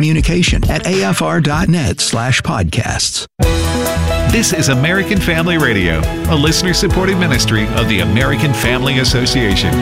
Communication at afr.net/podcasts. This is American Family Radio, a listener-supported ministry of the American Family Association.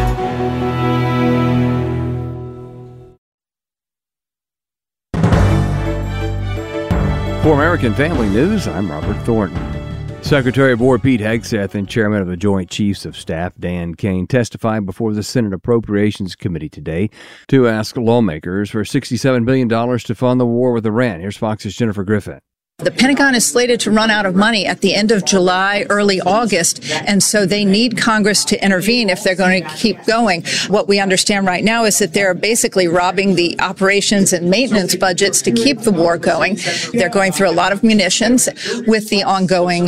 For American Family News, I'm Robert Thornton. Secretary of War Pete Hegseth and Chairman of the Joint Chiefs of Staff Dan Kane testified before the Senate Appropriations Committee today to ask lawmakers for $67 billion to fund the war with Iran. Here's Fox's Jennifer Griffin. The Pentagon is slated to run out of money at the end of July, early August, and so they need Congress to intervene if they're going to keep going. What we understand right now is that they're basically robbing the operations and maintenance budgets to keep the war going. They're going through a lot of munitions with the ongoing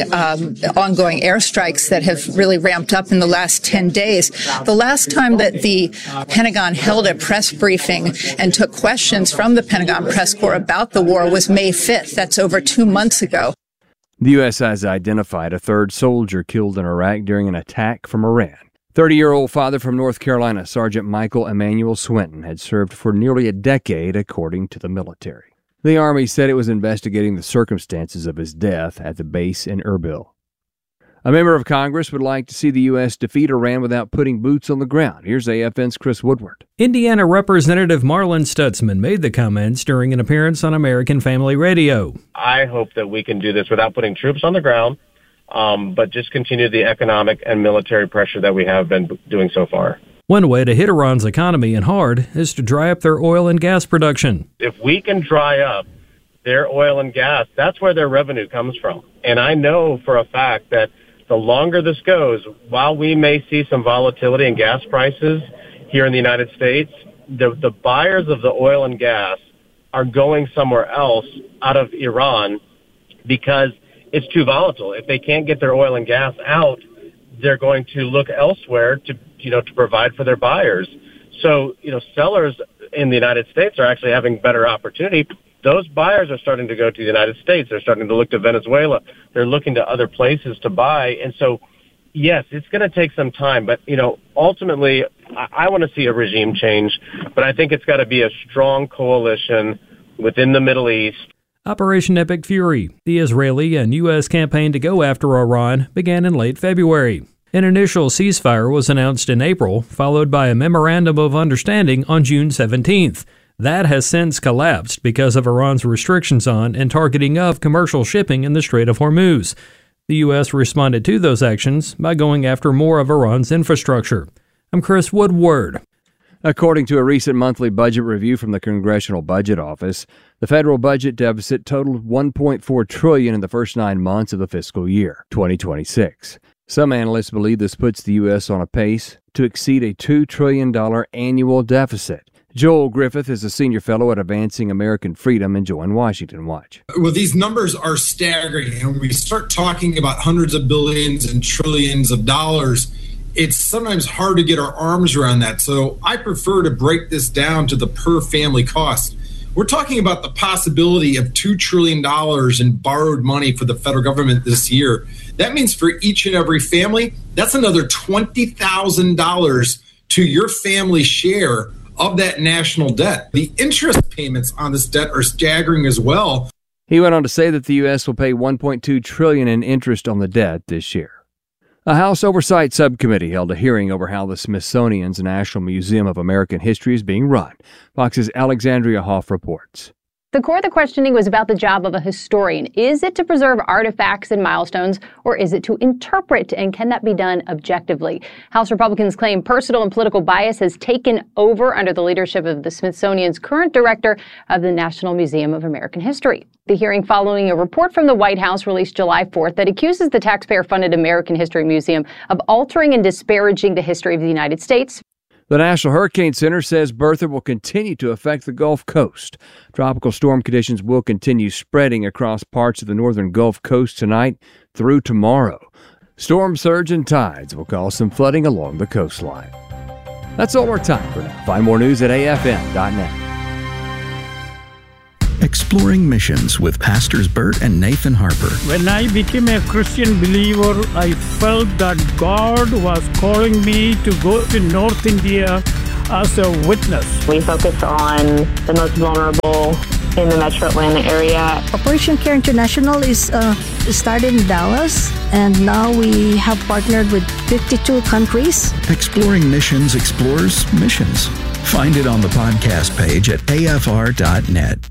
airstrikes that have really ramped up in the last 10 days. The last time that the Pentagon held a press briefing and took questions from the Pentagon press corps about the war was May 5th. That's over 2 months ago. The U.S. has identified a third soldier killed in Iraq during an attack from Iran. 30-year-old father from North Carolina, Sergeant Michael Emmanuel Swinton, had served for nearly a decade, according to the military. The Army said it was investigating the circumstances of his death at the base in Erbil. A member of Congress would like to see the U.S. defeat Iran without putting boots on the ground. Here's AFN's Chris Woodward. Indiana Representative Marlin Stutzman made the comments during an appearance on American Family Radio. I hope that we can do this without putting troops on the ground, but just continue the economic and military pressure that we have been doing so far. One way to hit Iran's economy and hard is to dry up their oil and gas production. If we can dry up their oil and gas, that's where their revenue comes from. And I know for a fact that the longer this goes, while we may see some volatility in gas prices here in the United States, the buyers of the oil and gas are going somewhere else out of Iran because it's too volatile. If they can't get their oil and gas out, they're going to look elsewhere to provide for their buyers. So, sellers in the United States are actually having better opportunity. Those buyers are starting to go to the United States. They're starting to look to Venezuela. They're looking to other places to buy. And so, yes, it's going to take some time. But, ultimately, I want to see a regime change. But I think it's got to be a strong coalition within the Middle East. Operation Epic Fury, the Israeli and U.S. campaign to go after Iran, began in late February. An initial ceasefire was announced in April, followed by a memorandum of understanding on June 17th. That has since collapsed because of Iran's restrictions on and targeting of commercial shipping in the Strait of Hormuz. The U.S. responded to those actions by going after more of Iran's infrastructure. I'm Chris Woodward. According to a recent monthly budget review from the Congressional Budget Office, the federal budget deficit totaled $1.4 trillion in the first 9 months of the fiscal year, 2026. Some analysts believe this puts the U.S. on a pace to exceed a $2 trillion annual deficit. Joel Griffith is a senior fellow at Advancing American Freedom and joined Washington Watch. Well, these numbers are staggering. And when we start talking about hundreds of billions and trillions of dollars, it's sometimes hard to get our arms around that. So I prefer to break this down to the per family cost. We're talking about the possibility of $2 trillion in borrowed money for the federal government this year. That means for each and every family, that's another $20,000 to your family share of that national debt. The interest payments on this debt are staggering as well. He went on to say that the U.S. will pay $1.2 trillion in interest on the debt this year. A House Oversight Subcommittee held a hearing over how the Smithsonian's National Museum of American History is being run. Fox's Alexandria Hoff reports. The core of the questioning was about the job of a historian. Is it to preserve artifacts and milestones, or is it to interpret, and can that be done objectively? House Republicans claim personal and political bias has taken over under the leadership of the Smithsonian's current director of the National Museum of American History. The hearing following a report from the White House released July 4th that accuses the taxpayer-funded American History Museum of altering and disparaging the history of the United States. The National Hurricane Center says Bertha will continue to affect the Gulf Coast. Tropical storm conditions will continue spreading across parts of the northern Gulf Coast tonight through tomorrow. Storm surge and tides will cause some flooding along the coastline. That's all our time for now. Find more news at afn.net. Exploring Missions with Pastors Bert and Nathan Harper. When I became a Christian believer, I felt that God was calling me to go to North India as a witness. We focus on the most vulnerable in the Metro Atlanta area. Operation Care International is started in Dallas, and now we have partnered with 52 countries. Exploring Missions explores missions. Find it on the podcast page at afr.net.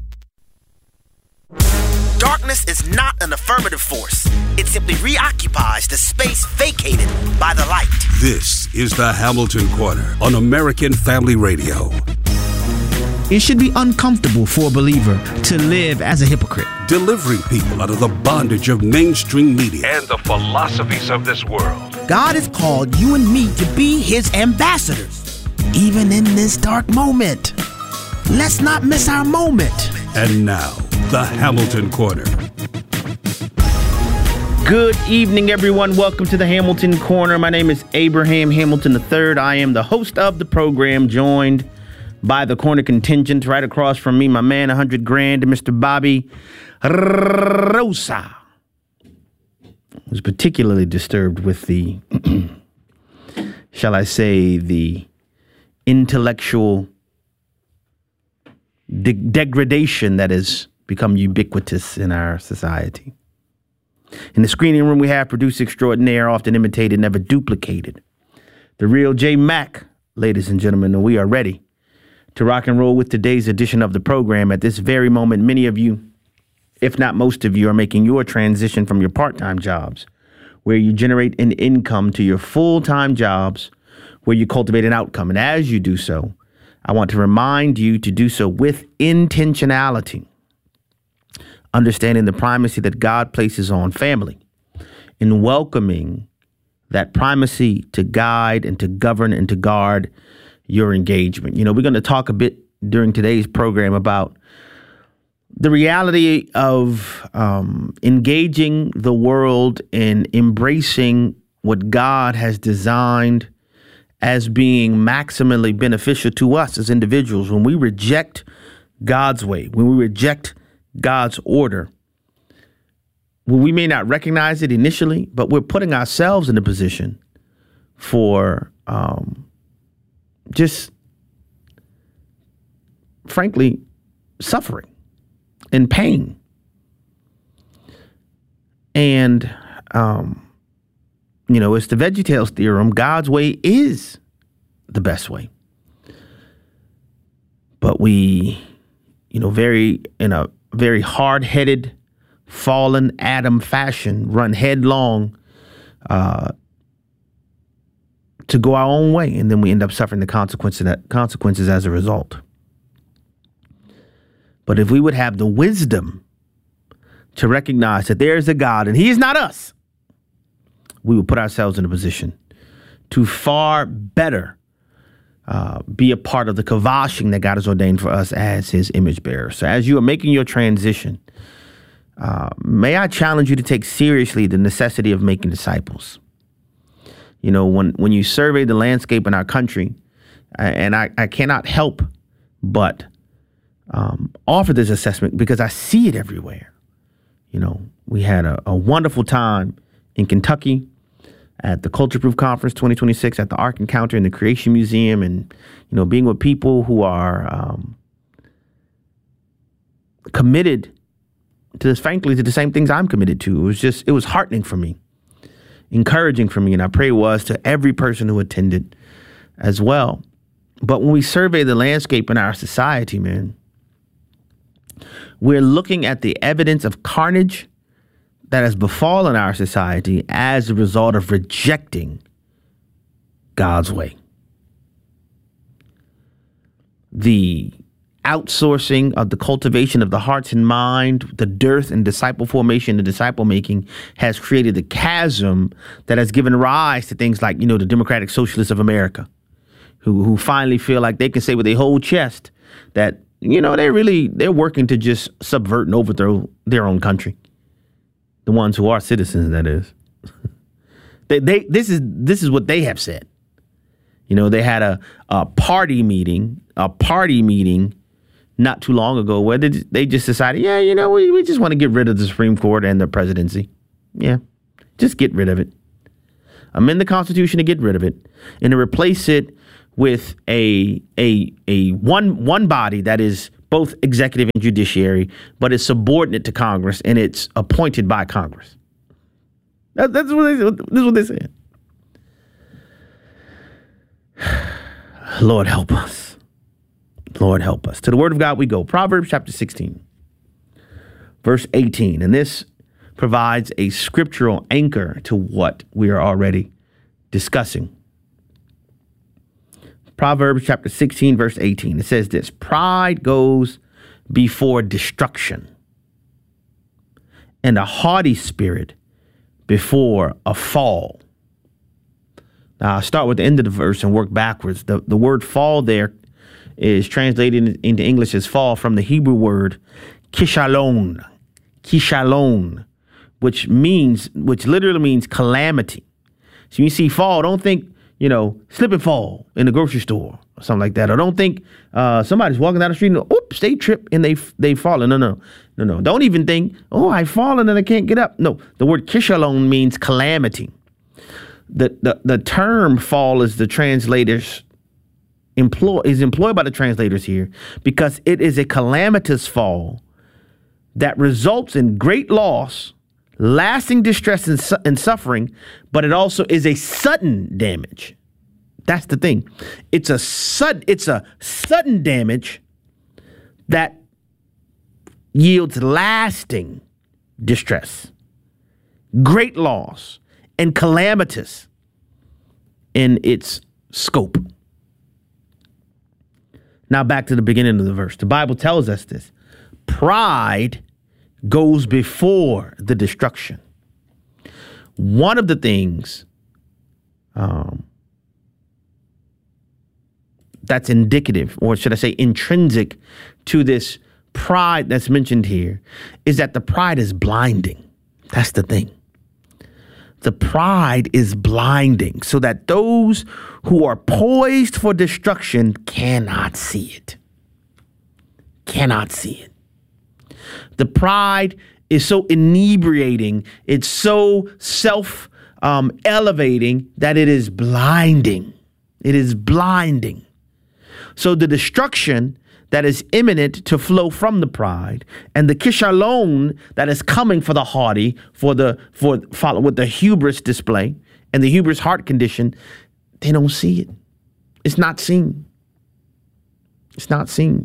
Darkness is not an affirmative force. It simply reoccupies the space vacated by the light. This is the Hamilton Corner on American Family Radio. It should be uncomfortable for a believer to live as a hypocrite. Delivering people out of the bondage of mainstream media and the philosophies of this world. God has called you and me to be his ambassadors, even in this dark moment. Let's not miss our moment. And now, the Hamilton Corner. Good evening, everyone. Welcome to the Hamilton Corner. My name is Abraham Hamilton III. I am the host of the program, joined by the corner contingent right across from me, my man, 100 grand, Mr. Bobby Rosa. Was particularly disturbed with the, shall I say, the intellectual degradation that has become ubiquitous in our society. In the screening room, we have producer extraordinaire, often imitated, never duplicated, the real J Mac, ladies and gentlemen, and we are ready to rock and roll with today's edition of the program. At this very moment, many of you, if not most of you, are making your transition from your part-time jobs, where you generate an income, to your full-time jobs, where you cultivate an outcome. And as you do so, I want to remind you to do so with intentionality, understanding the primacy that God places on family, in welcoming that primacy to guide and to govern and to guard your engagement. You know, we're going to talk a bit during today's program about the reality of engaging the world and embracing what God has designed as being maximally beneficial to us as individuals. When we reject God's way, when we reject God's order, well, we may not recognize it initially, but we're putting ourselves in a position for just, frankly, suffering and pain. And, you know, it's the VeggieTales theorem. God's way is the best way. But we, you know, in a very hard-headed, fallen Adam fashion, run headlong to go our own way, and then we end up suffering the consequences as a result. But if we would have the wisdom to recognize that there is a God and he is not us, we would put ourselves in a position to far better be a part of the kavashing that God has ordained for us as his image bearers. So as you are making your transition, may I challenge you to take seriously the necessity of making disciples. You know, when you survey the landscape in our country, and I cannot help but offer this assessment because I see it everywhere. You know, we had a wonderful time in Kentucky at the Culture Proof Conference 2026 at the Ark Encounter in the Creation Museum, and, you know, being with people who are committed to this, frankly, to the same things I'm committed to. It was heartening for me, encouraging for me, and I pray it was to every person who attended as well. But when we survey the landscape in our society, man, we're looking at the evidence of carnage that has befallen our society as a result of rejecting God's way. The outsourcing of the cultivation of the hearts and mind, the dearth in disciple formation and disciple making has created the chasm that has given rise to things like, you know, the Democratic Socialists of America, who finally feel like they can say with their whole chest that, you know, they're working to just subvert and overthrow their own country. The ones who are citizens, that is. This is what they have said. You know, they had a party meeting not too long ago where they just decided, yeah, you know, we just want to get rid of the Supreme Court and the presidency. Yeah, just get rid of it. amend the Constitution to get rid of it, and to replace it with a one body that is both executive and judiciary, but is subordinate to Congress and it's appointed by Congress. That's what they said. Lord help us. Lord help us. To the word of God we go. Proverbs chapter 16, verse 18. And this provides a scriptural anchor to what we are already discussing. Proverbs chapter 16, verse 18. It says this: pride goes before destruction, and a haughty spirit before a fall. Now, I'll start with the end of the verse and work backwards. The word fall there is translated into English as fall from the Hebrew word kishalon, which literally means calamity. So you see fall, don't think, slip and fall in the grocery store or something like that. Or don't think somebody's walking down the street and oops, they trip and they fallen. No. Don't even think, I've fallen and I can't get up. No, the word kishalon means calamity. The term fall is employed by the translators here because it is a calamitous fall that results in great loss, lasting distress and suffering, but it also is a sudden damage. That's the thing. It's a sudden damage that yields lasting distress, great loss, and calamitous in its scope. Now back to the beginning of the verse. The Bible tells us this. Pride goes before the destruction. One of the things that's indicative, or should I say intrinsic, to this pride that's mentioned here is that the pride is blinding. That's the thing. The pride is blinding so that those who are poised for destruction cannot see it. Cannot see it. The pride is so inebriating. It's so self-elevating that it is blinding. It is blinding. So the destruction that is imminent to flow from the pride, and the kishalon that is coming for the haughty, with the hubris display and the hubris heart condition, they don't see it. It's not seen. It's not seen.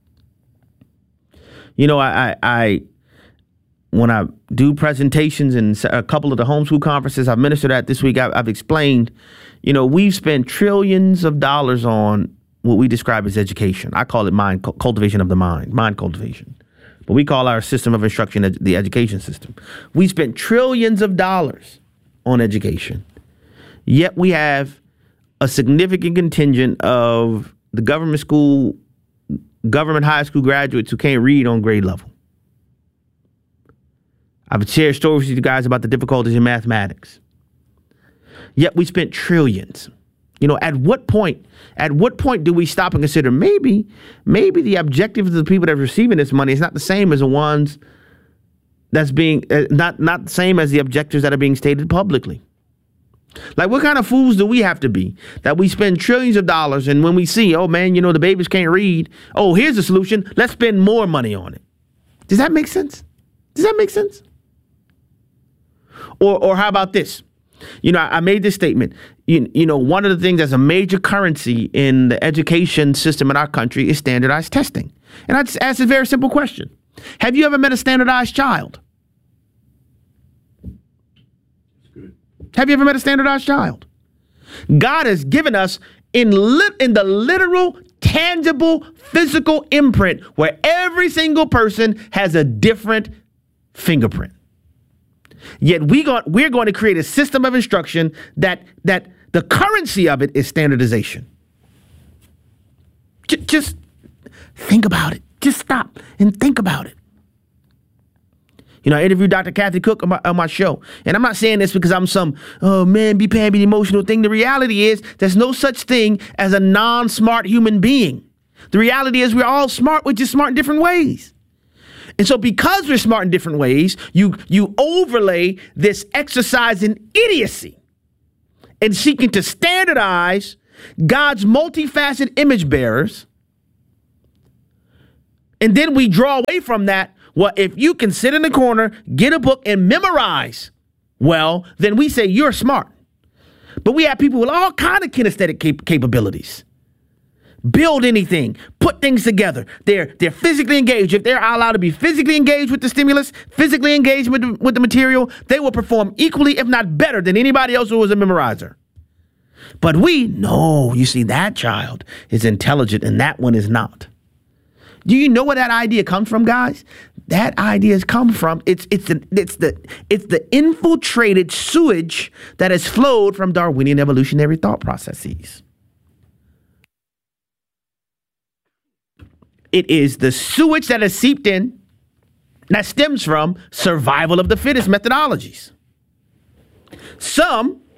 I when I do presentations and a couple of the homeschool conferences I've ministered at this week, I've explained, we've spent trillions of dollars on what we describe as education. I call it cultivation of the mind cultivation. But we call our system of instruction the education system. We spent trillions of dollars on education. Yet we have a significant contingent of the government high school graduates who can't read on grade level. I've shared stories with you guys about the difficulties in mathematics. Yet we spent trillions. At what point do we stop and consider maybe the objectives of the people that are receiving this money is not the same as the ones that's being not the same as the objectives that are being stated publicly? Like, what kind of fools do we have to be that we spend trillions of dollars, and when we see, the babies can't read, here's the solution, let's spend more money on it. Does that make sense? Or how about this? I made this statement. One of the things that's a major currency in the education system in our country is standardized testing. And I just asked a very simple question. Have you ever met a standardized child? Have you ever met a standardized child? God has given us in the literal, tangible, physical imprint where every single person has a different fingerprint. Yet we're going to create a system of instruction that the currency of it is standardization. Just think about it. Just stop and think about it. I interviewed Dr. Kathy Cook on my show. And I'm not saying this because I'm some, be emotional thing. The reality is there's no such thing as a non-smart human being. The reality is we're all smart. We're just smart in different ways. And so because we're smart in different ways, you overlay this exercise in idiocy and seeking to standardize God's multifaceted image bearers. And then we draw away from that. Well, if you can sit in the corner, get a book and memorize, well, then we say you're smart. But we have people with all kinds of kinesthetic capabilities. Build anything, put things together. They're physically engaged. If they're allowed to be physically engaged with the stimulus, physically engaged with the material, they will perform equally, if not better, than anybody else who was a memorizer. But you see, that child is intelligent and that one is not. Do you know where that idea comes from, guys? That idea has come from it's the infiltrated sewage that has flowed from Darwinian evolutionary thought processes. It is the sewage that has seeped in that stems from survival of the fittest methodologies. Some,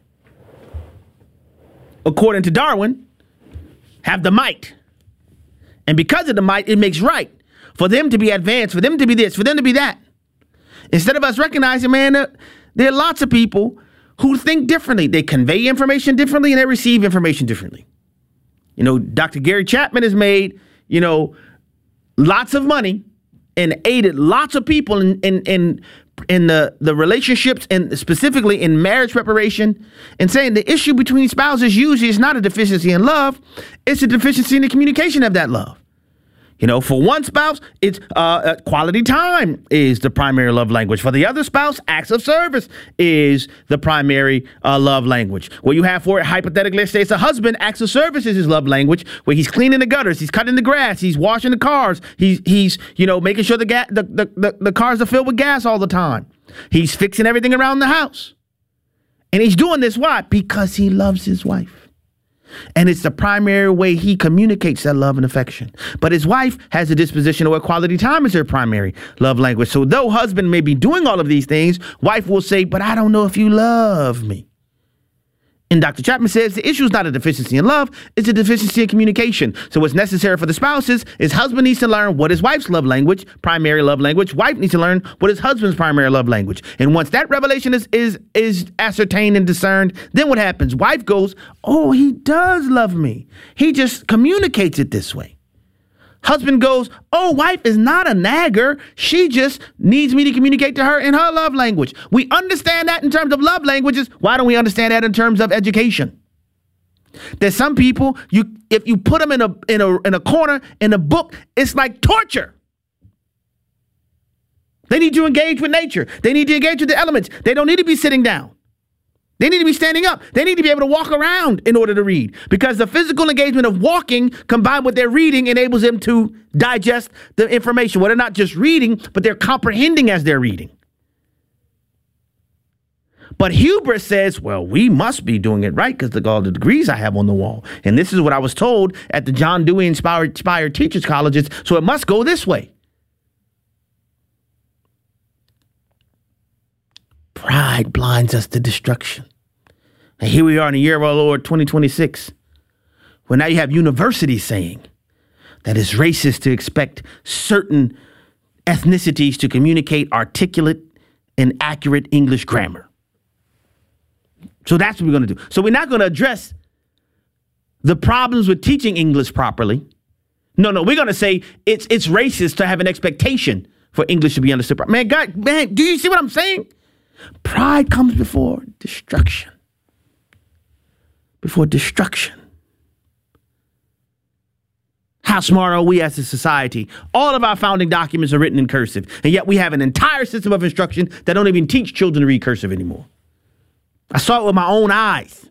according to Darwin, have the might. And because of the might, it makes right for them to be advanced, for them to be this, for them to be that. Instead of us recognizing, man, there are lots of people who think differently. They convey information differently and they receive information differently. Dr. Gary Chapman has made, lots of money and aided lots of people in the relationships and specifically in marriage preparation, and saying the issue between spouses usually is not a deficiency in love, it's a deficiency in the communication of that love. For one spouse, it's quality time is the primary love language. For the other spouse, acts of service is the primary love language. Well, you have for it, hypothetically, let's say it's a husband, acts of service is his love language, where he's cleaning the gutters, he's cutting the grass, he's washing the cars, he's making sure the cars are filled with gas all the time. He's fixing everything around the house. And he's doing this, why? Because he loves his wife. And it's the primary way he communicates that love and affection. But his wife has a disposition where quality time is her primary love language. So though husband may be doing all of these things, wife will say, but I don't know if you love me. And Dr. Chapman says the issue is not a deficiency in love, it's a deficiency in communication. So what's necessary for the spouses is husband needs to learn what his wife's love language, primary love language. Wife needs to learn what his husband's primary love language. And once that revelation is ascertained and discerned, then what happens? Wife goes, oh, he does love me. He just communicates it this way. Husband goes, oh, wife is not a nagger. She just needs me to communicate to her in her love language. We understand that in terms of love languages. Why don't we understand that in terms of education? There's some people, if you put them in a corner in a book, it's like torture. They need to engage with nature. They need to engage with the elements. They don't need to be sitting down. They need to be standing up. They need to be able to walk around in order to read, because the physical engagement of walking combined with their reading enables them to digest the information. Well, they're not just reading, but they're comprehending as they're reading. But hubris says, well, we must be doing it right because of all the degrees I have on the wall. And this is what I was told at the John Dewey Inspired Teachers Colleges, so it must go this way. Pride blinds us to destruction. And here we are in the year of our Lord 2026, where now you have universities saying that it's racist to expect certain ethnicities to communicate articulate and accurate English grammar. So that's what we're going to do. So we're not going to address the problems with teaching English properly. No, we're going to say it's racist to have an expectation for English to be understood. Man, do you see what I'm saying? Pride comes before destruction. Before destruction. How smart are we as a society? All of our founding documents are written in cursive, and yet we have an entire system of instruction that don't even teach children to read cursive anymore. I saw it with my own eyes.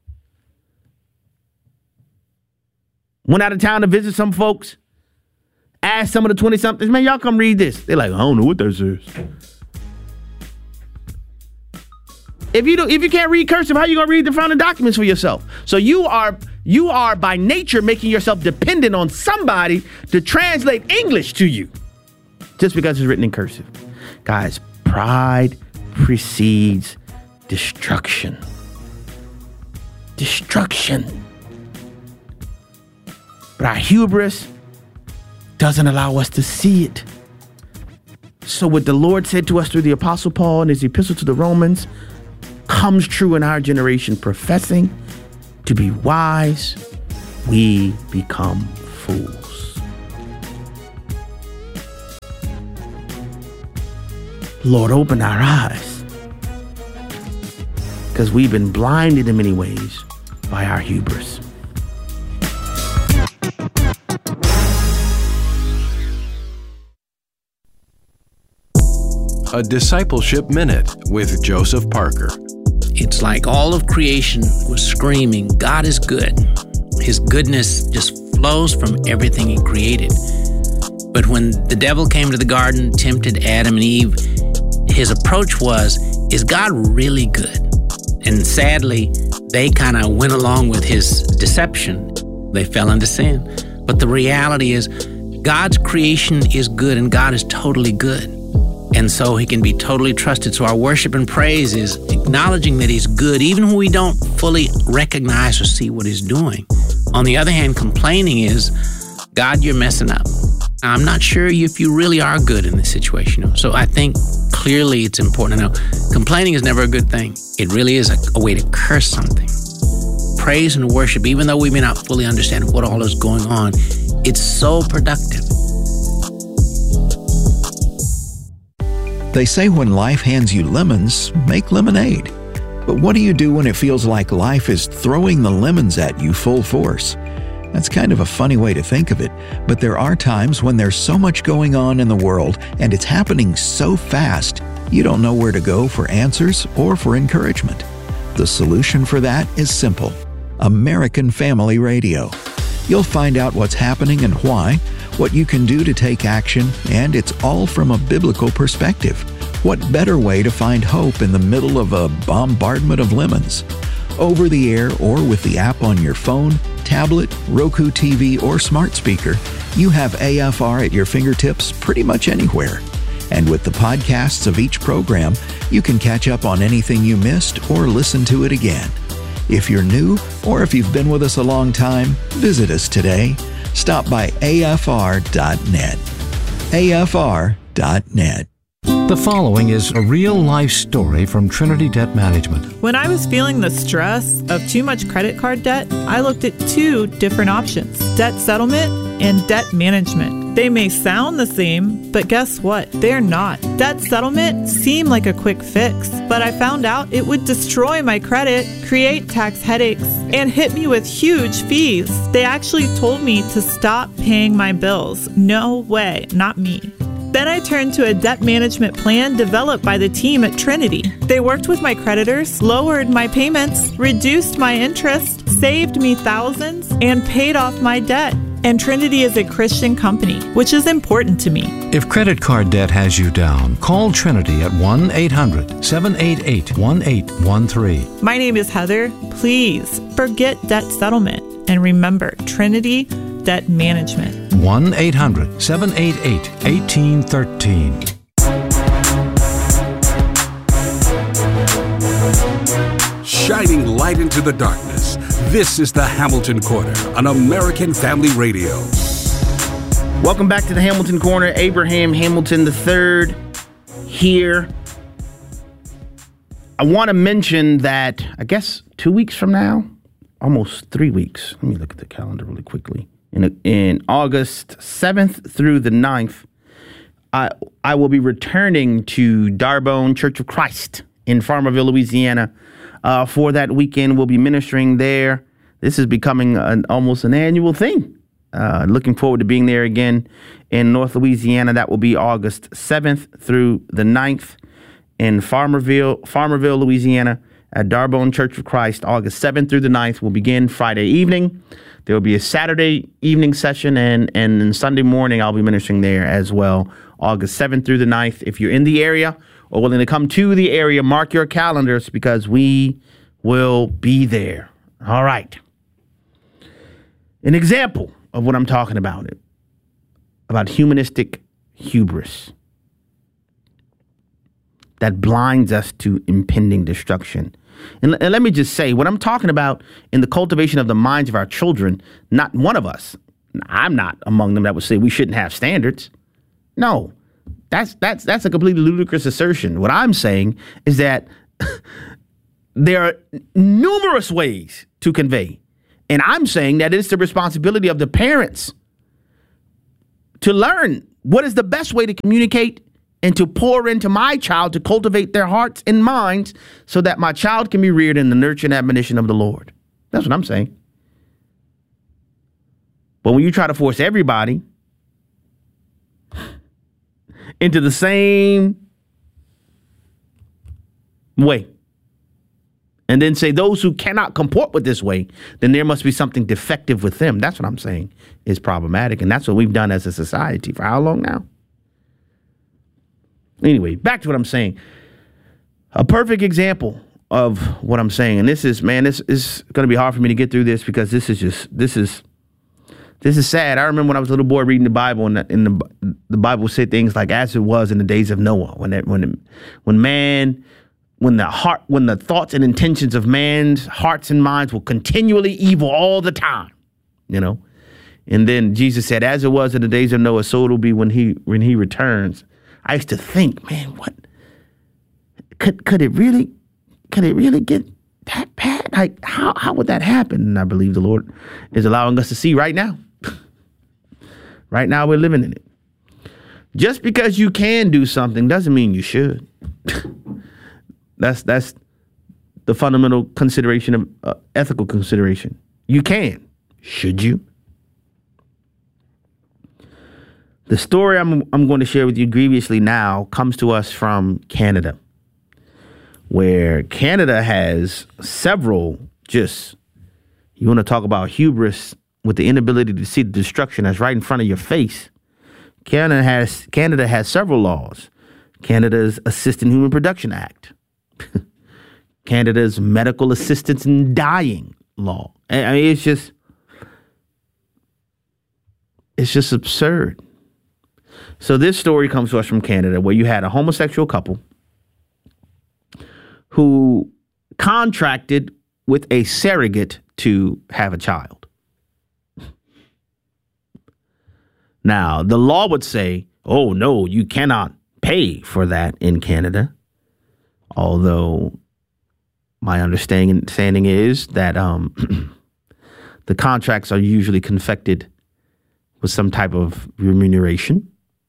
Went out of town to visit some folks. Asked some of the 20-somethings, man, y'all come read this. They're like, I don't know what this is. If you can't read cursive, how are you going to read the founding documents for yourself? So you are by nature making yourself dependent on somebody to translate English to you just because it's written in cursive. Guys, pride precedes destruction. Destruction. But our hubris doesn't allow us to see it. So what the Lord said to us through the Apostle Paul in his epistle to the Romans, comes true in our generation, professing to be wise, we become fools. Lord, open our eyes, because we've been blinded in many ways by our hubris. A Discipleship Minute with Joseph Parker. It's like all of creation was screaming, God is good. His goodness just flows from everything he created. But when the devil came to the garden, tempted Adam and Eve, his approach was, is God really good? And sadly, they kind of went along with his deception. They fell into sin. But the reality is, God's creation is good, and God is totally good. And so he can be totally trusted. So our worship and praise is acknowledging that he's good, even when we don't fully recognize or see what he's doing. On the other hand, complaining is, God, you're messing up. I'm not sure if you really are good in this situation. So I think clearly it's important to know complaining is never a good thing. It really is a way to curse something. Praise and worship, even though we may not fully understand what all is going on, it's so productive. They say when life hands you lemons, make lemonade. But what do you do when it feels like life is throwing the lemons at you full force? That's kind of a funny way to think of it, but there are times when there's so much going on in the world and it's happening so fast, you don't know where to go for answers or for encouragement. The solution for that is simple: American Family Radio. You'll find out what's happening and why, what you can do to take action, and it's all from a biblical perspective. What better way to find hope in the middle of a bombardment of lemons? Over the air or with the app on your phone, tablet, Roku TV, or smart speaker, you have AFR at your fingertips pretty much anywhere. And with the podcasts of each program, you can catch up on anything you missed or listen to it again. If you're new, or if you've been with us a long time, visit us today. Stop by afr.net. afr.net. The following is a real-life story from Trinity Debt Management. When I was feeling the stress of too much credit card debt, I looked at two different options: debt settlement and debt management. They may sound the same, but guess what? They're not. Debt settlement seemed like a quick fix, but I found out it would destroy my credit, create tax headaches, and hit me with huge fees. They actually told me to stop paying my bills. No way, not me. Then I turned to a debt management plan developed by the team at Trinity. They worked with my creditors, lowered my payments, reduced my interest, saved me thousands, and paid off my debt. And Trinity is a Christian company, which is important to me. If credit card debt has you down, call Trinity at 1-800-788-1813. My name is Heather. Please forget debt settlement and remember Trinity Debt Management. 1-800-788-1813. Shining light into the darkness. This is the Hamilton Corner on American Family Radio. Welcome back to the Hamilton Corner. Abraham Hamilton III here. I want to mention that, I guess 2 weeks from now, almost 3 weeks. Let me look at the calendar really quickly. In August 7th through the 9th, I will be returning to Darbone Church of Christ in Farmerville, Louisiana. For that weekend, we'll be ministering there. This is becoming almost an annual thing. Looking forward to being there again in North Louisiana. That will be August 7th through the 9th in Farmerville, Louisiana at Darbone Church of Christ. August 7th through the 9th will begin Friday evening. There will be a Saturday evening session, and then Sunday morning I'll be ministering there as well, August 7th through the 9th. If you're in the area or willing to come to the area, mark your calendars because we will be there. All right. An example of what I'm talking about humanistic hubris that blinds us to impending destruction. And let me just say, what I'm talking about in the cultivation of the minds of our children, not one of us, I'm not among them that would say we shouldn't have standards. No, that's a completely ludicrous assertion. What I'm saying is that there are numerous ways to convey. And I'm saying that it's the responsibility of the parents to learn what is the best way to communicate and to pour into my child to cultivate their hearts and minds so that my child can be reared in the nurture and admonition of the Lord. That's what I'm saying. But when you try to force everybody into the same way, and then say those who cannot comport with this way, then there must be something defective with them. That's what I'm saying is problematic. And that's what we've done as a society for how long now? Anyway, back to what I'm saying. A perfect example of what I'm saying. And this is going to be hard for me to get through this because this is sad. I remember when I was a little boy reading the Bible, and the Bible said things like, as it was in the days of Noah, when the thoughts and intentions of man's hearts and minds were continually evil all the time, And then Jesus said, as it was in the days of Noah, so it'll be when he returns. I used to think, man, what could it really get that bad? Like, how would that happen? And I believe the Lord is allowing us to see right now. Right now, we're living in it. Just because you can do something doesn't mean you should. That's the fundamental consideration of ethical consideration. You can. Should you? The story I'm going to share with you grievously now comes to us from Canada, where Canada has several you want to talk about hubris with the inability to see the destruction that's right in front of your face. Canada has several laws. Canada's Assisted Human Production Act. Canada's Medical Assistance in Dying law. I mean, it's just absurd. So this story comes to us from Canada, where you had a homosexual couple who contracted with a surrogate to have a child. Now, the law would say, oh, no, you cannot pay for that in Canada. Although my understanding is that the contracts are usually confected with some type of remuneration.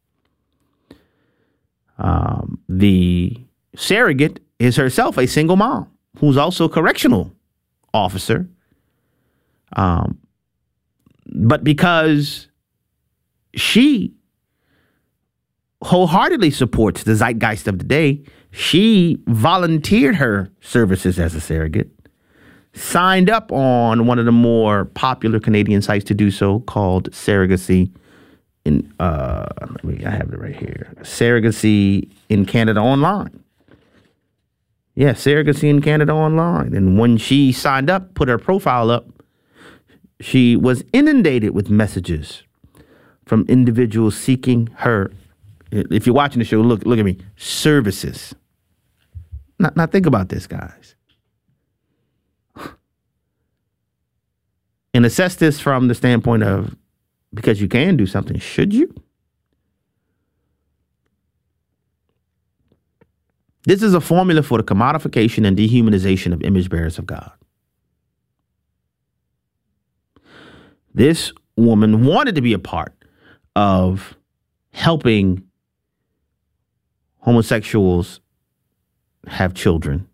The surrogate is herself a single mom who's also a correctional officer. But because she wholeheartedly supports the zeitgeist of the day, she volunteered her services as a surrogate, signed up on one of the more popular Canadian sites to do so, called Surrogacy I have it right here. Surrogacy in Canada Online. Yeah, Surrogacy in Canada Online. And when she signed up, put her profile up, she was inundated with messages from individuals seeking her. If you're watching the show, look at me. Services. Now think about this, guys. And assess this from the standpoint of, because you can do something, should you? This is a formula for the commodification and dehumanization of image bearers of God. This woman wanted to be a part of helping homosexuals have children,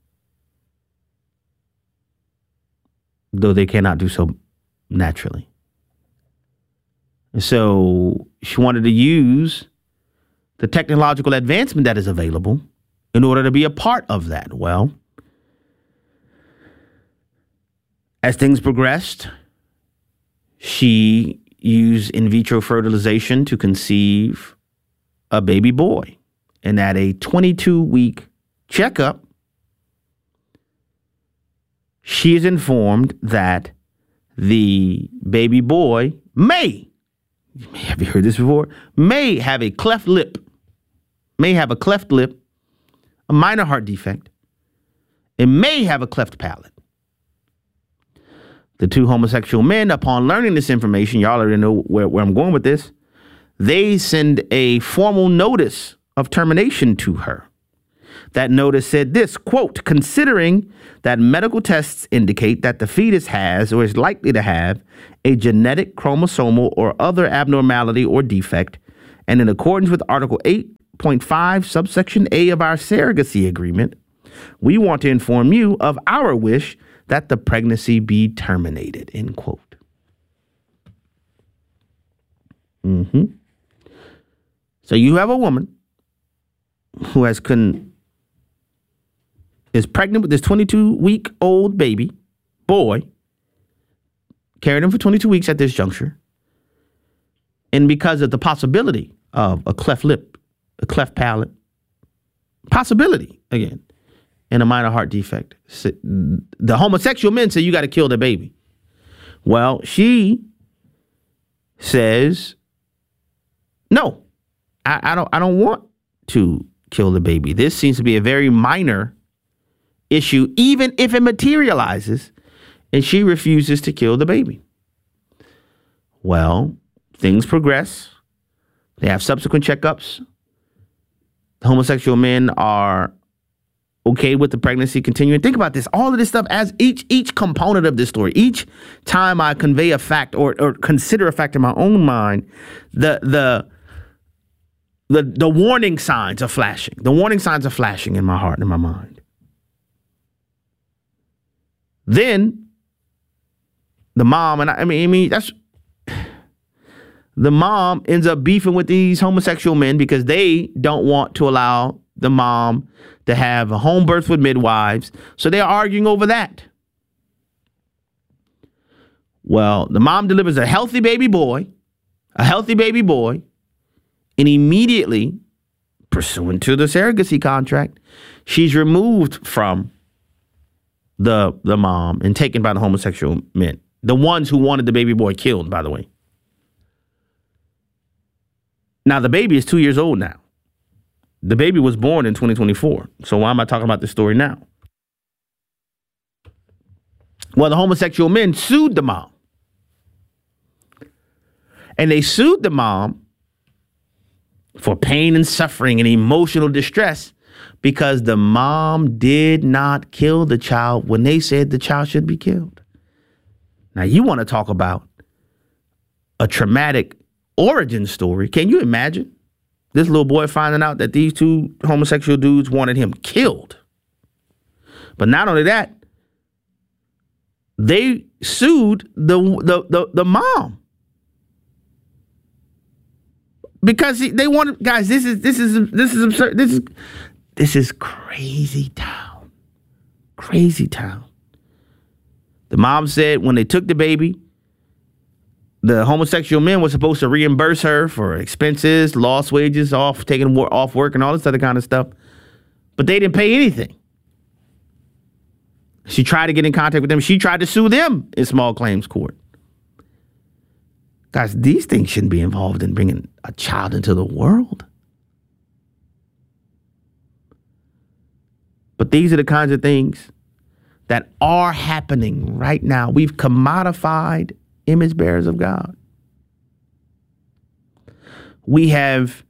though they cannot do so naturally. And so she wanted to use the technological advancement that is available in order to be a part of that. Well, as things progressed, she used in vitro fertilization to conceive a baby boy. And at a 22-week checkup, she is informed that the baby boy may, have you heard this before? May have a cleft lip, a minor heart defect. It may have a cleft palate. The two homosexual men, upon learning this information, y'all already know where I'm going with this, they send a formal notice of termination to her. That notice said this, quote, considering that medical tests indicate that the fetus has or is likely to have a genetic, chromosomal, or other abnormality or defect, and in accordance with Article 8.5, subsection A of our surrogacy agreement, we want to inform you of our wish that the pregnancy be terminated, end quote. So you have a woman who is pregnant with this 22-week-old baby boy, carried him for 22 weeks at this juncture, and because of the possibility of a cleft lip, a cleft palate, possibility, again, and a minor heart defect, the homosexual men say you got to kill the baby. Well, she says, no, I don't want to kill the baby. This seems to be a very minor issue, even if it materializes, and she refuses to kill the baby. Well, things progress. They have subsequent checkups. The homosexual men are okay with the pregnancy continuing. Think about this. All of this stuff, as each component of this story, each time I convey a fact or consider a fact in my own mind, the warning signs are flashing. The warning signs are flashing in my heart and in my mind. Then the mom, and I mean that's the mom ends up beefing with these homosexual men because they don't want to allow the mom to have a home birth with midwives. So they're arguing over that. Well, the mom delivers a healthy baby boy, and immediately, pursuant to the surrogacy contract, she's removed from the mom and taken by the homosexual men. The ones who wanted the baby boy killed, by the way. Now, the baby is 2 years old now. The baby was born in 2024. So why am I talking about this story now? Well, the homosexual men sued the mom. And they sued the mom for pain and suffering and emotional distress because the mom did not kill the child when they said the child should be killed. Now, you want to talk about a traumatic origin story. Can you imagine this little boy finding out that these two homosexual dudes wanted him killed? But not only that, they sued the mom because they wanted, guys, this is absurd. This is crazy town. Crazy town. The mom said when they took the baby, the homosexual men were supposed to reimburse her for expenses, lost wages, taking off work and all this other kind of stuff. But they didn't pay anything. She tried to get in contact with them. She tried to sue them in small claims court. Guys, these things shouldn't be involved in bringing a child into the world. But these are the kinds of things that are happening right now. We've commodified image bearers of God. We have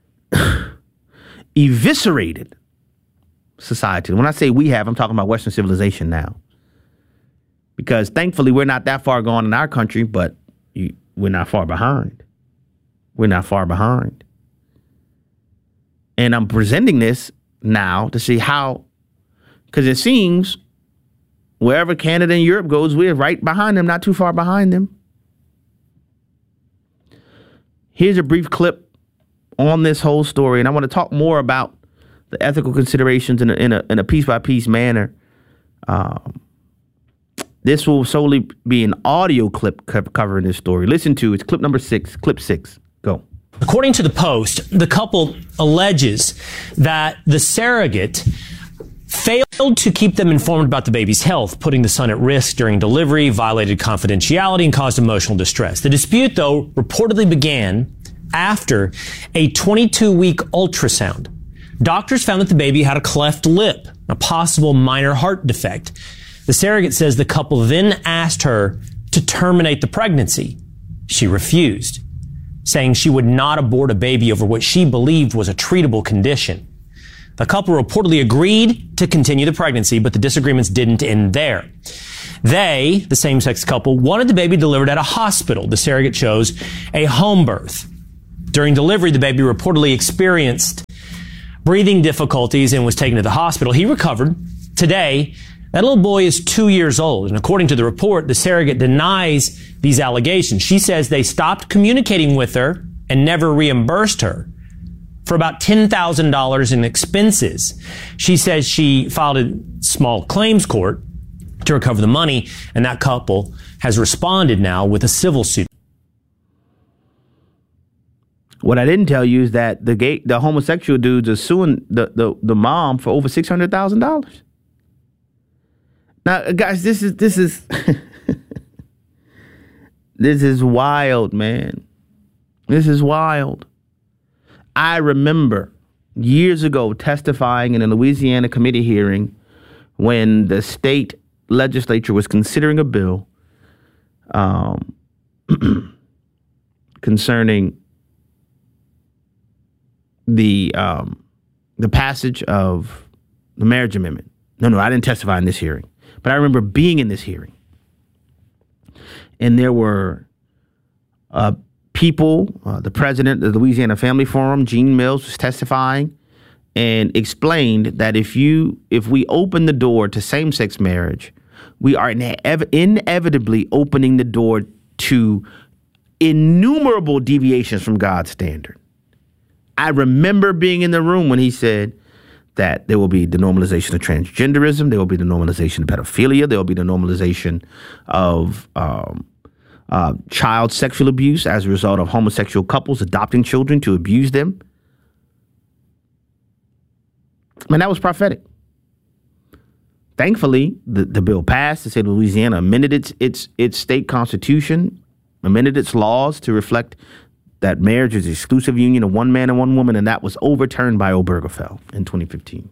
eviscerated society. When I say we have, I'm talking about Western civilization now. Because thankfully, we're not that far gone in our country, but we're not far behind. We're not far behind. And I'm presenting this now to see how, because it seems wherever Canada and Europe goes, we're right behind them, not too far behind them. Here's a brief clip on this whole story, and I want to talk more about the ethical considerations in a piece-by-piece manner. This will solely be an audio clip covering this story. Listen to it's clip number 6, clip 6. Go. According to the Post, the couple alleges that the surrogate failed to keep them informed about the baby's health, putting the son at risk during delivery, violated confidentiality, and caused emotional distress. The dispute, though, reportedly began after a 22-week ultrasound. Doctors found that the baby had a cleft lip, a possible minor heart defect. The surrogate says the couple then asked her to terminate the pregnancy. She refused, saying she would not abort a baby over what she believed was a treatable condition. The couple reportedly agreed to continue the pregnancy, but the disagreements didn't end there. They, the same-sex couple, wanted the baby delivered at a hospital. The surrogate chose a home birth. During delivery, the baby reportedly experienced breathing difficulties and was taken to the hospital. He recovered. Today, that little boy is 2 years old, and according to the report, the surrogate denies these allegations. She says they stopped communicating with her and never reimbursed her for about $10,000 in expenses. She says she filed a small claims court to recover the money, and that couple has responded now with a civil suit. What I didn't tell you is that the homosexual dudes are suing the mom for over $600,000. Now, guys, this is this is wild, man. This is wild. I remember years ago testifying in a Louisiana committee hearing when the state legislature was considering a bill concerning the passage of the marriage amendment. No, I didn't testify in this hearing, but I remember being in this hearing, and there were people. The president of the Louisiana Family Forum, Gene Mills, was testifying and explained that if we open the door to same-sex marriage, we are inevitably opening the door to innumerable deviations from God's standard. I remember being in the room when he said that there will be the normalization of transgenderism, there will be the normalization of pedophilia, there will be the normalization of child sexual abuse as a result of homosexual couples adopting children to abuse them. Man, that was prophetic. Thankfully, the bill passed. The state of Louisiana amended its state constitution, amended its laws to reflect that marriage is an exclusive union of one man and one woman, and that was overturned by Obergefell in 2015.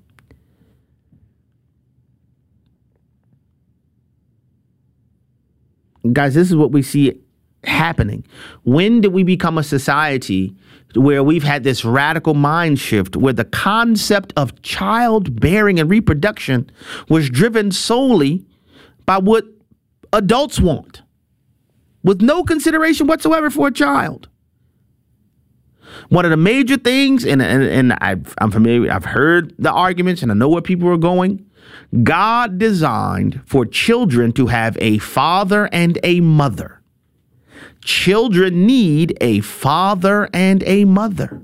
Guys, this is what we see happening. When did we become a society where we've had this radical mind shift where the concept of childbearing and reproduction was driven solely by what adults want, with no consideration whatsoever for a child? One of the major things, and I'm familiar, I've heard the arguments and I know where people are going. God designed for children to have a father and a mother. Children need a father and a mother.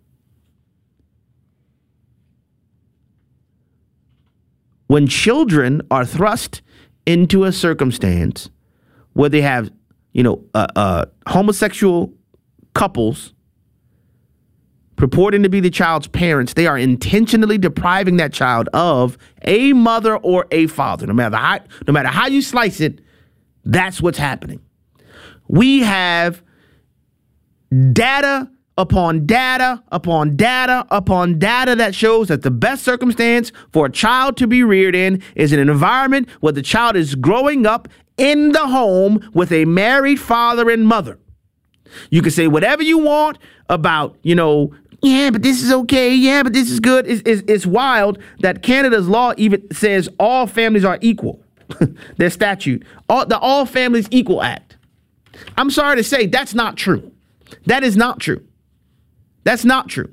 When children are thrust into a circumstance where they have, homosexual couples purporting to be the child's parents, they are intentionally depriving that child of a mother or a father. No matter how you slice it, that's what's happening. We have data upon data upon data upon data that shows that the best circumstance for a child to be reared in is an environment where the child is growing up in the home with a married father and mother. You can say whatever you want about, yeah, but this is okay. Yeah, but this is good. It's wild that Canada's law even says all families are equal. Their statute, the All Families Equal Act. I'm sorry to say that's not true. That is not true. That's not true.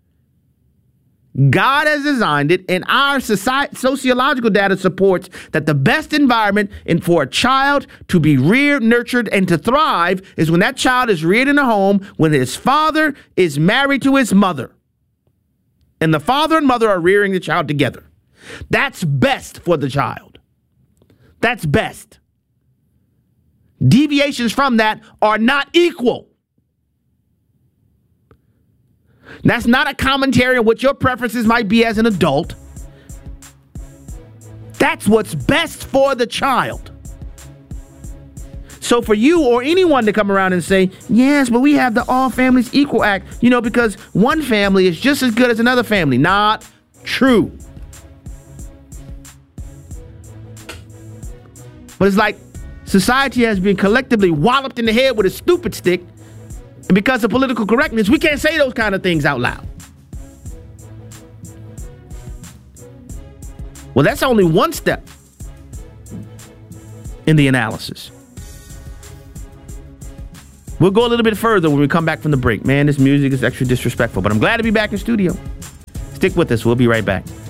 God has designed it, and our sociological data supports that the best environment for a child to be reared, nurtured, and to thrive is when that child is reared in a home when his father is married to his mother. And the father and mother are rearing the child together. That's best for the child. That's best. Deviations from that are not equal. That's not a commentary on what your preferences might be as an adult. That's what's best for the child. So for you or anyone to come around and say, yes, but we have the All Families Equal Act, because one family is just as good as another family. Not true. But it's like society has been collectively walloped in the head with a stupid stick. And because of political correctness, we can't say those kind of things out loud. Well, that's only one step in the analysis. We'll go a little bit further when we come back from the break. Man, this music is extra disrespectful, but I'm glad to be back in studio. Stick with us. We'll be right back.